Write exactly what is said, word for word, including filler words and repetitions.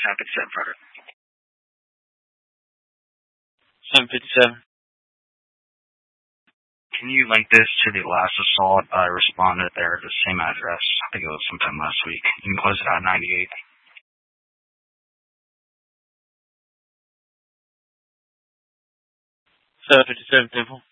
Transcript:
seven fifty-seven, Frederick. seven fifty-seven. Can you link this to the last assault? I responded there at the same address. I think it was sometime last week. You can close it out ninety-eight. seven fifty-seven, Temple.